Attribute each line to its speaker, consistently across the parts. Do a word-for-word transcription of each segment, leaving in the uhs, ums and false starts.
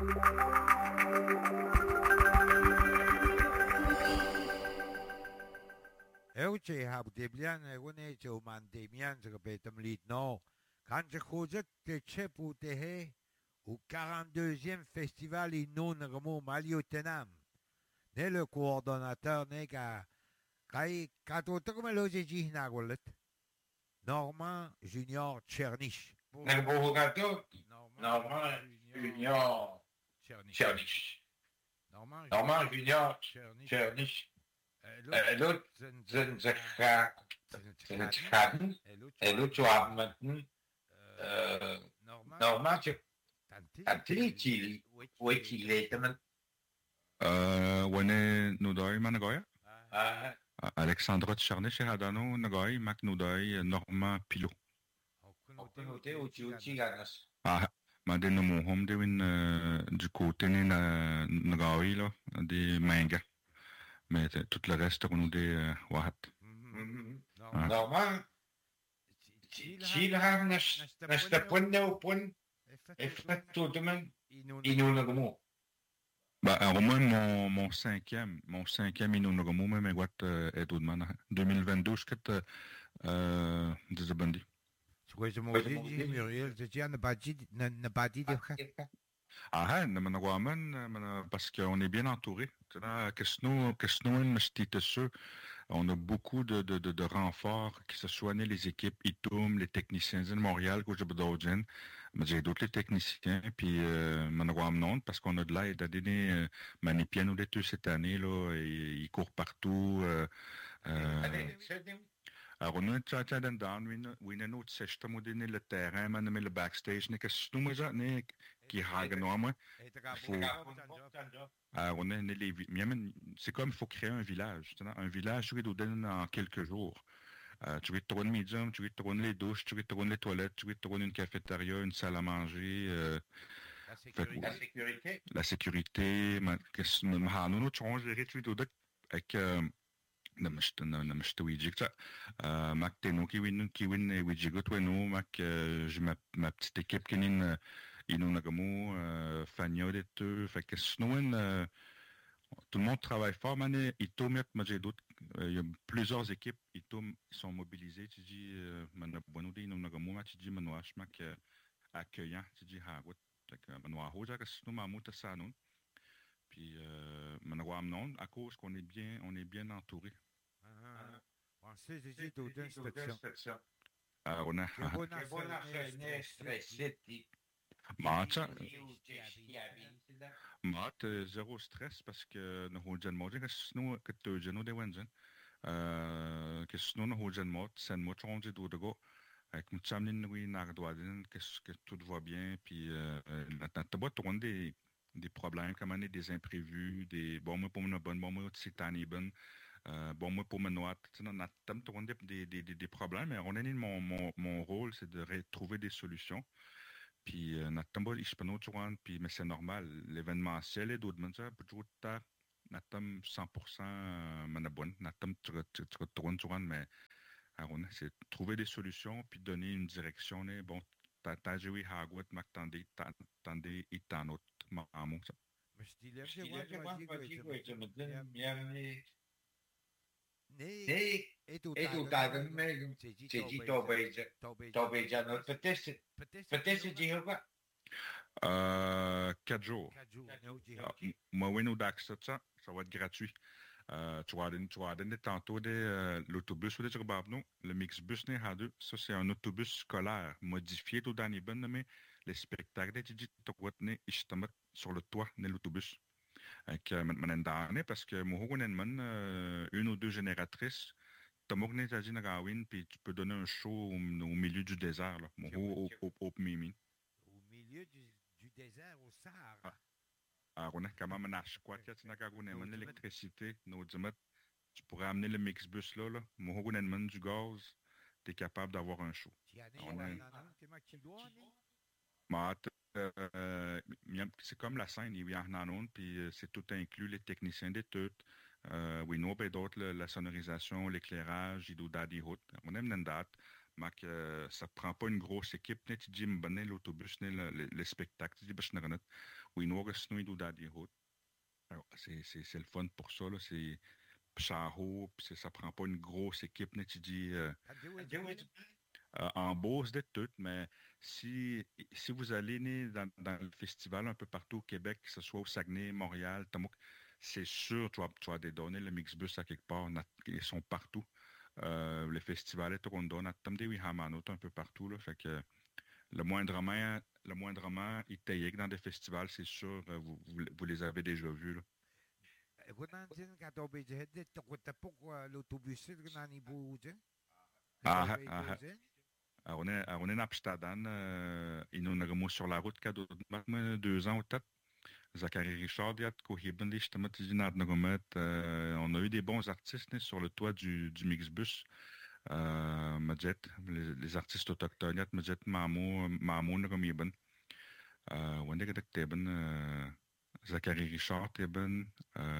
Speaker 1: Elche habdeblian rune jo mandemian je betem lit no. Quand je causais de Chepou Tehe au quarante-deuxième festival Innon Remo Maliotenam. Ne le coordonnateur nega kai katotomeloji nagolet. Normand Junior Tchernich.
Speaker 2: Nel Bohogato,
Speaker 1: Normand
Speaker 2: Normand
Speaker 1: Junior
Speaker 2: Junior
Speaker 1: Tchernich.
Speaker 2: Tchernich.
Speaker 1: Normand
Speaker 2: Normand Junior
Speaker 1: Tchernich.
Speaker 2: Tchernich.
Speaker 1: Euh,
Speaker 2: L'autre, Zenzekha, Zenzekhaden, et l'autre, tu as maintenant, Normand, tu as dit, oui, qu'il est,
Speaker 3: Uh, wane nudoi managoya?
Speaker 2: ah,
Speaker 3: Alexandra Tchernich hadano nagoi mak nudoi Normand Pilot.
Speaker 2: Okunote, Uchi Uchi Ganas.
Speaker 3: Ah, ma de no home de win du côté ni na nagoi lo de manga. Mais tout le reste on de wahat.
Speaker 2: Normand, Chilham, Nesta Punne au Pun, et fait tout de même, Inunagamo.
Speaker 3: Bah, au moins mon, mon cinquième, mon cinquième Inunagamo, mais what est tout de même. deux mille vingt-deux, je quitte euh, des abandis.
Speaker 1: Tu vois, je m'en dis, Muriel, je dis, ne pas dit, ne pas dit de frère.
Speaker 3: Ah, ah, mais parce qu'on est bien entouré. Qu'est-ce que nous, nous, on a beaucoup de, de, de, de renforts, que ce soit les équipes I T U M, les techniciens de Montréal, que j'ai mais j'ai d'autres les techniciens, puis euh, parce qu'on a de l'aide à donner, euh, Manipian ou les deux cette année, là, et, ils courent partout. Euh, euh, alors, on a un chat and down, on a un autre sèche, on a donné le terrain, on a mis le backstage, on a nous, moi, on qui hague nous, moi. Alors, on a les, c'est comme il faut créer un village. Un village, tu dois donner en quelques jours. Euh, tu veux tourner medium, tu veux tourner les douches, tu veux tourner les toilettes, tu veux tourner une cafétéria, une salle à manger. Euh,
Speaker 2: la sécurité. La sécurité.
Speaker 3: La sécurité. Qu'est-ce que nous nous change les rétudes avec namashta wijik ça. Mac teno qui win qui win wijigo toi nous mac j'ai ma ma petite équipe qui n'est Inunagamo, Fagno des deux. Fait que sinon tout le monde travaille fort, mais I T O M, j'ai d'autres, il y a plusieurs équipes I T O M qui sont mobilisées. Tu dis, Manabono de Inunagamo, tu dis, Manoash, Mac accueillant, tu dis, Hagout, Manoaho, sinon Mamouta Sanon. Puis, Manawam non, à cause qu'on est bien, on est bien entouré.
Speaker 1: Ah, on sait, j'ai dit, d'inspection.
Speaker 3: Ah, on a. Mata, Mata, zéro stress parce que nous avons déjà mangé, que sinon, que tu as déjà nous déwendé. Que sinon, nous avons déjà mangé, c'est moi qui ai dit go. Avec mon chamlin, oui, n'ardoisine, que que tout va bien, puis la t'as tourné des des problèmes, comme on est des imprévus, des bon moi pour mon bonne, bon moi c'est tani bonne, bon moi pour mon noix, tu sais, on a tourné des des des des problèmes, mais on a dit mon mon mon rôle, c'est de trouver des solutions. Puis, notre tambour, il se passe puis mais c'est normal. L'événementiel est d'autres choses. Pour tout ça, notre cent pour cent manabon, notre tu tu retournes sur mais c'est trouver des solutions puis donner une direction. Bon, t'as t'as joué Hagwat, m'attendez, t'attendez, et t'en autre, m'amont ça.
Speaker 1: Mais je dis, là, je dis, je me dis,
Speaker 2: Nee, et tout à l'heure, c'est dit Tobéjan, peut-être, peut-être c'est Jéhovah.
Speaker 3: Euh, quatre jours. Moi, oui, nous d'accepter ça, ça va être gratuit. Euh, tu vas donner, tu vas donner tantôt des, euh, l'autobus ou des turbabnos, le Mixbus n'est pas deux. Ça, c'est un autobus scolaire modifié tout dans les bonnes, mais les spectacles, tu dis, tu vas tenir, ils te mettent sur le toit de l'autobus. Avec euh, parce que moi, une ou deux génératrices, tu as puis tu peux donner un show au, au milieu du désert, là, au, au, au, au Mimi.
Speaker 1: Au milieu du, du désert, au Sahara.
Speaker 3: Ah. Alors, on a quand même un archiquat, tu as l'électricité, tu pourrais amener le Mixbus là, là, moi, on a du gaz, tu es capable d'avoir un show. Euh, c'est comme la scène, il y a un puis c'est tout inclus, les techniciens des tout. Euh, oui, nous, ben d'autres, la sonorisation, l'éclairage, il doit dire, on aime une date. Mac, euh, ça prend pas une grosse équipe. Net, tu dis, m'bonner l'autobus, né, le, le, le spectacle. Tu dis, bah, je n'ai ou une heure, sinon, il doit aller route. C'est, c'est, c'est le fun pour ça, là. C'est Charo, puis ça prend pas une grosse équipe. Net, tu dis, euh, euh, en Beauce de tout, mais si, si vous allez né, dans, dans le festival un peu partout au Québec, que ce soit au Saguenay, Montréal, Tamouk, c'est sûr, tu vas, tu vas des données, le Mixbus à quelque part, ils sont partout. Euh, le festival est Toronto, oui, Hamanout un peu partout, là, fait que le moindrement, le moindrement, ils taillent dans des festivals, c'est sûr, vous, vous, vous les avez déjà vus, là.
Speaker 1: L'autobus,
Speaker 3: ah, ah, ah, on est, on est à Amsterdam, euh, ils nous avons sur la route, cadeau de deux ans ou peut-être. Zachary Richard, on a eu des bons artistes sur le toit du, du Mixbus. Euh, les, les artistes autochtones, Majet Mamo, Mamo, Nagamiban. On est avec Zachary Richard, Teben.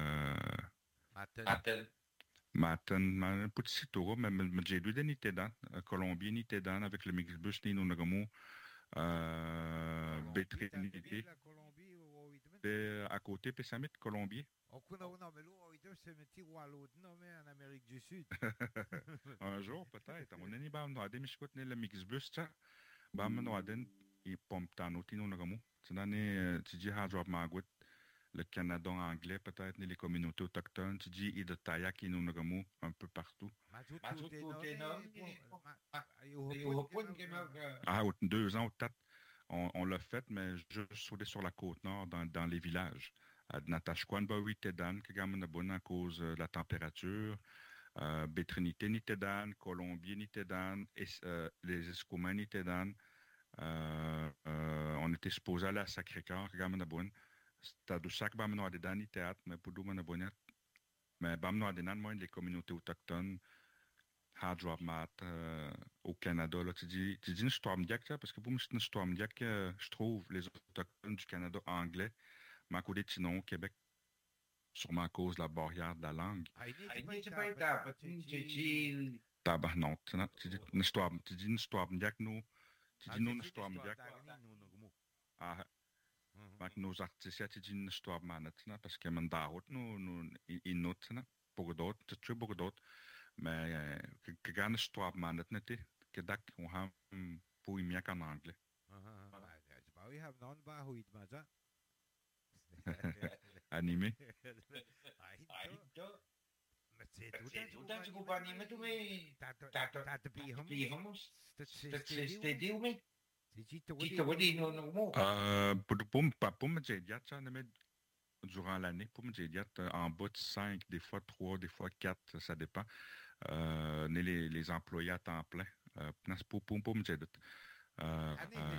Speaker 2: Matten.
Speaker 3: Matten, petit tour, mais j'ai deux ni Tédan, Colombie ni Tédan avec le Mixbus, ni Nagamo. Bétrinité. À côté, puis ça met Colombie. Un jour, peut-être. On est bam no adem shkot ne le Mixbus ça. Bam no adem i pomptano tino nagamu. Tsanane tiji ha drop magwet le Canada anglais peut-être les communautés autochtones tiji i de tayak ino nagamu un peu partout. Ah, deux ans ou quatre. On, on l'a fait, mais juste sur, sur la côte nord, dans, dans les villages. À Natashquan, Bawi, Tedan, Kagamanaboun à cause de la température. Euh, Bétrinité, Nitedan, Colombie, Nitedan, euh, les Escoumins, Nitedan. Euh, euh, on était supposé aller à Sacré-Cœur, Kagamanaboun. C'était du sac, Bamano Adedan, Niteat, mais pour Doumanabounat. Mais Bamano Adedan, moi, les communautés autochtones. Hard Drop Mat euh, au Canada. Là, tu dis, tu dis une Stormdiak, parce que pour moi, c'est une Stormdiak, euh, je trouve les autochtones du Canada anglais, mais à côté de Tinon, au Québec, sûrement à cause de la barrière de la langue. Tabac, non. Tu dis une Stormdiak, tu dis une Stormdiak, nous. Tu dis nous une Stormdiak. Ah, avec nos artistes, tu dis une Stormdiak, parce que man darot, nous, nous, ils notent, pour d'autres, tu sais, pour d'autres. Mais que gan histoire manet nete que dak on ham pour y en anglais. Animé.
Speaker 2: C'est tout ça tu peux animer tout mais t'as t'as pi hum c'est steady ou mais tu te vois dit non non
Speaker 3: euh pour pour pas pour me dire ça ne durant l'année pour me dire en bas de cinq des fois trois des fois quatre ça dépend. Euh, les, les employés à temps plein. Euh, pour, pour, pour me dire. Euh,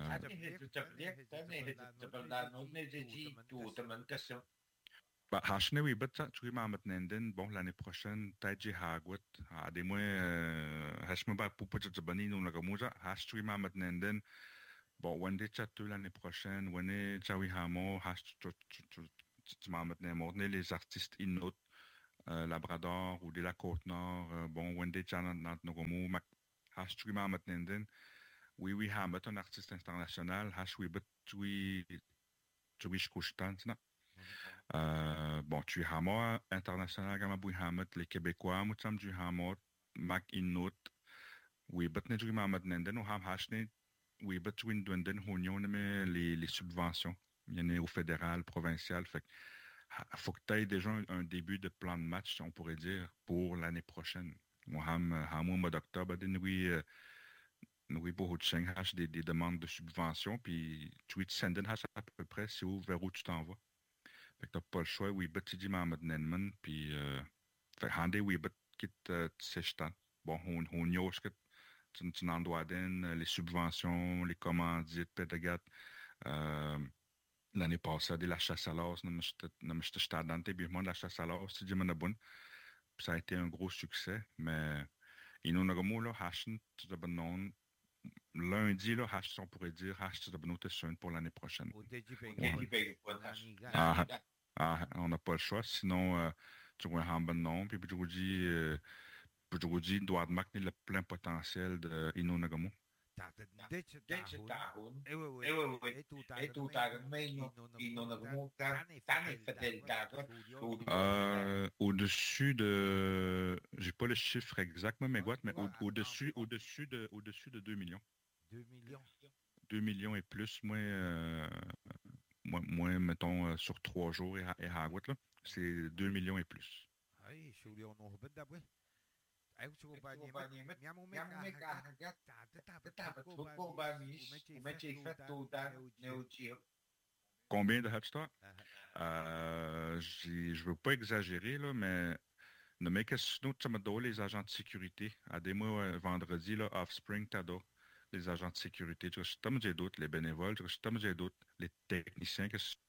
Speaker 3: bah, Hachne, oui, but ça, tu m'as maintenant, bon, l'année prochaine, peut-être j'ai Hagwit, à des mois, Hachme, bah, pour peut-être te banner, nous, la gamusa, Hash, tu m'as maintenant, bon, when they chat l'année prochaine, when they chawi hamo, Hash, tu m'as maintenant, les artistes innotent. Euh, Labrador ou de la Côte-Nord, euh, bon, Wendy Chan, Nogomo, Hash Tui Mamatnenden, oui, oui, Hamet, un artiste international, Hash Wibet, Tui, Tui Shkushtan, euh, bon, tu Hamo, international, Gamabui Hamet, les Québécois, Moutsam du Hamo, Mac Inut, Wibet, Nedri Mamatnenden, ou Ham Hashne, Wibet, Windwenden, Hunion, les, les subventions, il y en a au fédéral, provincial, fait il faut que tu aies déjà un, un début de plan de match, on pourrait dire, pour l'année prochaine. Moi, au mois d'octobre, oui, oui, pour des, des demandes de subvention, puis tu senden à peu près, c'est où, vers où tu t'en vas. Fait que t'as pas le choix, oui, tu dis Mohamed Nenman, puis, fait que, oui, tu sais, bon, on, on y a ce que tu n'en dois donner, les subventions, les commandites, pédagogues, euh, l'année passée, de la chasse à l'os, j'étais dans le la chasse à l'os, c'est du bon. Ça a été un gros succès, mais il nous a dit, là, Hashin, tu as non, lundi, là, Hash, on pourrait dire, Hash, tu as noté pour l'année prochaine. Ah, ah, on n'a pas le choix, sinon, euh, tu vois un bon nom, puis tu dis, aujourd'hui, doit marquer le plein potentiel de Inonagamo.
Speaker 2: Deci tahun, e e e tu tagan mai no Inonagamo tani fedeltaga.
Speaker 3: Euh, au-dessus de, j'ai pas le chiffre exact, mais quoi, mais au- au-dessus, au-dessus de, au-dessus de deux millions.
Speaker 1: deux millions.
Speaker 3: deux millions et plus, moins, euh, moins, moins, mettons, euh, sur trois jours et, ha- et Hagwit, là, c'est deux millions et plus.
Speaker 1: Ai, suli on no ben dabwe. Ai ku ba ni met. Nyamu me
Speaker 2: Nyamu me
Speaker 1: ka.
Speaker 2: ka
Speaker 1: Ta ta ta
Speaker 2: ta ta ko ba mis, o me che fet to da neo chi.
Speaker 3: Combien de Headstart? Euh, j'ai- je veux pas exagérer, là, mais ne mec que sinon, tu me donnes les agents de sécurité. À des mois, euh, vendredi, là, Offspring, t'as les agents de sécurité. Tu vois, j'ai d'autres, les bénévoles, tu vois, j'ai d'autres, les techniciens, que